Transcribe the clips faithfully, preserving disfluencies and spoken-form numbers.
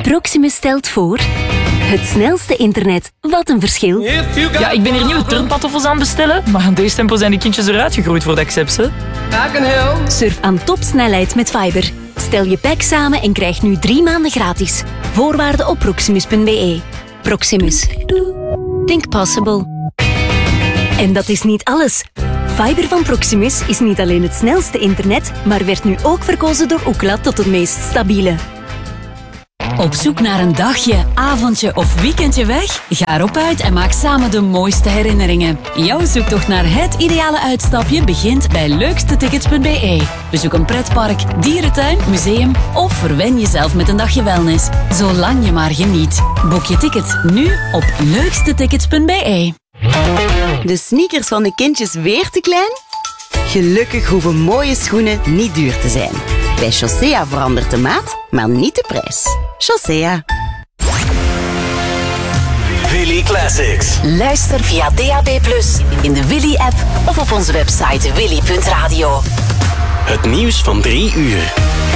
Proximus stelt voor... Het snelste internet. Wat een verschil. Ja, ik ben hier nieuwe turnpantoffels aan het bestellen, maar aan deze tempo zijn die kindjes eruit gegroeid voor de accepts, hè. Surf aan topsnelheid met Fiber. Stel je pack samen en krijg nu drie maanden gratis. Voorwaarden op proximus punt b e. Proximus. Think possible. En dat is niet alles. Fiber van Proximus is niet alleen het snelste internet, maar werd nu ook verkozen door Ookla tot het meest stabiele. Op zoek naar een dagje, avondje of weekendje weg? Ga erop uit en maak samen de mooiste herinneringen. Jouw zoektocht naar het ideale uitstapje begint bij leukste tickets punt b e. Bezoek een pretpark, dierentuin, museum of verwen jezelf met een dagje wellness. Zolang je maar geniet. Boek je ticket nu op leukste tickets punt b e. De sneakers van de kindjes weer te klein? Gelukkig hoeven mooie schoenen niet duur te zijn. Bij Chaussea verandert de maat, maar niet de prijs. Chaussea. Willy Classics. Luister via D A B plus, in de Willy-app of op onze website willy punt radio. Het nieuws van drie uur.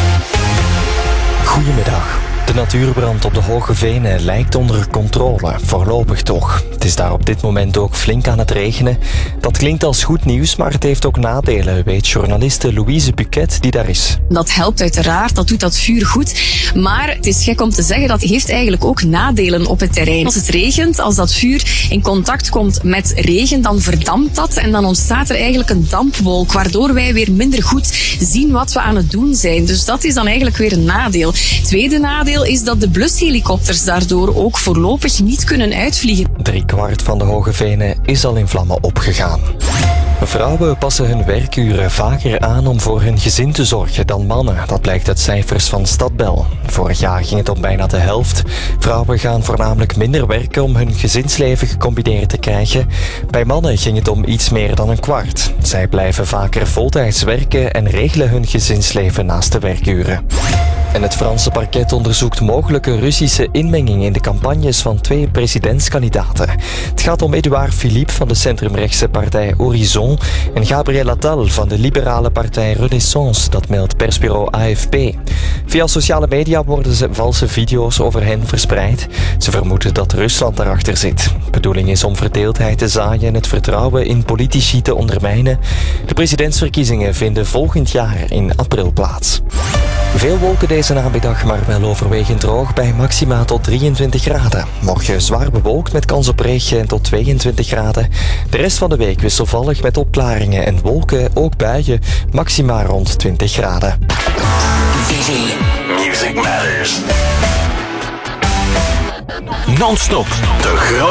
Goedemiddag. De natuurbrand op de Hoge Venen lijkt onder controle, voorlopig toch. Het is daar op dit moment ook flink aan het regenen. Dat klinkt als goed nieuws, maar het heeft ook nadelen, weet journaliste Louise Buquet die daar is. Dat helpt uiteraard, dat doet dat vuur goed. Maar het is gek om te zeggen, dat heeft eigenlijk ook nadelen op het terrein. Als het regent, als dat vuur in contact komt met regen, dan verdampt dat en dan ontstaat er eigenlijk een dampwolk, waardoor wij weer minder goed zien wat we aan het doen zijn. Dus dat is dan eigenlijk weer een nadeel. Tweede nadeel is dat de blushelikopters daardoor ook voorlopig niet kunnen uitvliegen. Drie kwart van de Hoge Venen is al in vlammen opgegaan. Vrouwen passen hun werkuren vaker aan om voor hun gezin te zorgen dan mannen. Dat blijkt uit cijfers van Stadbel. Vorig jaar ging het om bijna de helft. Vrouwen gaan voornamelijk minder werken om hun gezinsleven gecombineerd te krijgen. Bij mannen ging het om iets meer dan een kwart. Zij blijven vaker voltijds werken en regelen hun gezinsleven naast de werkuren. En het Franse parket onderzoekt mogelijke Russische inmenging in de campagnes van twee presidentskandidaten. Het gaat om Edouard Philippe van de centrumrechtse partij Horizon en Gabriel Attal van de liberale partij Renaissance, dat meldt persbureau A F P. Via sociale media worden ze valse video's over hen verspreid. Ze vermoeden dat Rusland daarachter zit. De bedoeling is om verdeeldheid te zaaien en het vertrouwen in politici te ondermijnen. De presidentsverkiezingen vinden volgend jaar in april plaats. Veel wolken deze namiddag, maar wel overwegend droog bij maxima tot drieëntwintig graden. Morgen zwaar bewolkt met kans op regen en tot tweeëntwintig graden. De rest van de week wisselvallig met opklaringen en wolken, ook buien, maxima rond twintig graden. Willy. Music Matters. Non-stop. De grootste